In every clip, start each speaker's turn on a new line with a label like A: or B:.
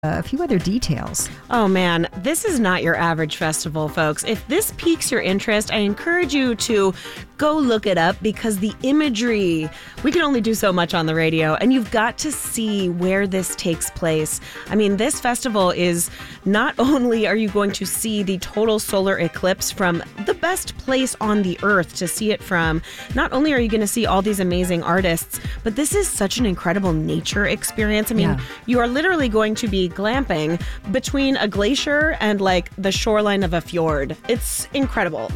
A: a few other details.
B: Oh man, this is not your average festival, folks. If this piques your interest, I encourage you to go look it up because the imagery, we can only do so much on the radio, and you've got to see where this takes place. I mean, this festival is not only are you going to see the total solar eclipse from the best place on the earth to see it from, not only are you going to see all these amazing artists, but this is such an incredible nature experience. I mean, you are literally going to be glamping between a glacier and like the shoreline of a fjord. It's incredible.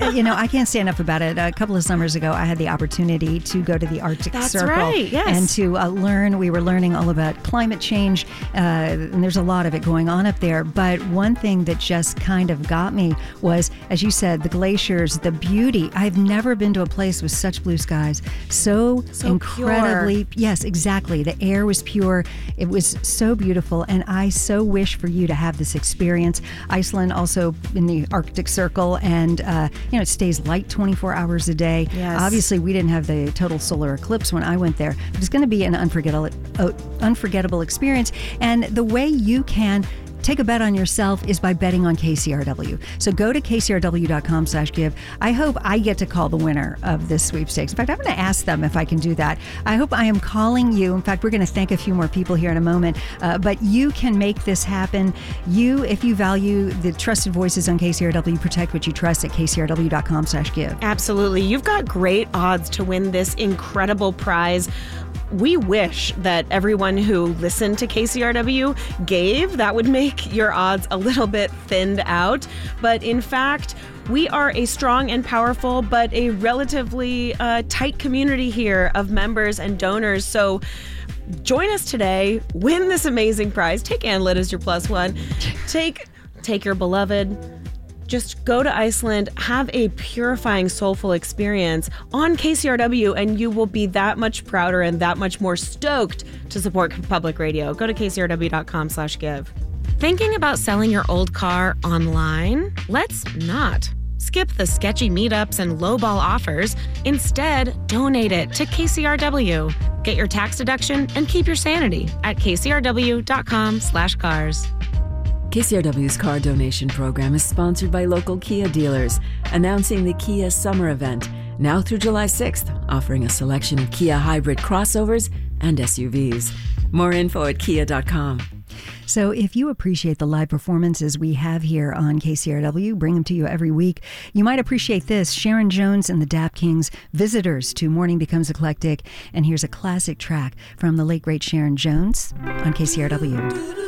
A: I can't say enough about it. A couple of summers ago, I had the opportunity to go to the Arctic Circle.
B: Right, yes.
A: And to learn. We were learning all about climate change, and there's a lot of it going on up there. But one thing that just kind of got me was, as you said, the glaciers, the beauty. I've never been to a place with such blue skies. So incredibly,
B: pure.
A: Yes, exactly. The air was pure. It was so beautiful, and I so wish for you to have this experience. Iceland also in the Arctic Circle, and it stays light 24 hours a day.
B: Yes.
A: Obviously, we didn't have the total solar eclipse when I went there. But it's going to be an unforgettable experience, and the way you can take a bet on yourself is by betting on KCRW. So go to kcrw.com/give. I hope I get to call the winner of this sweepstakes. In fact, I'm going to ask them if I can do that. I hope I am calling you. In fact, we're going to thank a few more people here in a moment. But you can make this happen. If you value the trusted voices on KCRW, protect what you trust at kcrw.com/give.
B: Absolutely. You've got great odds to win this incredible prize. We wish that everyone who listened to KCRW gave. That would make your odds a little bit thinned out. But in fact, we are a strong and powerful, but a relatively tight community here of members and donors. So join us today. Win this amazing prize. Take Ann Litt as your plus one. Take your beloved. Just go to Iceland, have a purifying, soulful experience on KCRW, and you will be that much prouder and that much more stoked to support public radio. Go to kcrw.com/give. Thinking about selling your old car online? Let's not. Skip the sketchy meetups and lowball offers. Instead, donate it to KCRW. Get your tax deduction and keep your sanity at kcrw.com/cars.
C: KCRW's car donation program is sponsored by local Kia dealers, announcing the Kia Summer Event, now through July 6th, offering a selection of Kia hybrid crossovers and SUVs. More info at kia.com.
A: So if you appreciate the live performances we have here on KCRW, bring them to you every week, you might appreciate this. Sharon Jones and the Dap Kings, visitors to Morning Becomes Eclectic. And here's a classic track from the late, great Sharon Jones on KCRW.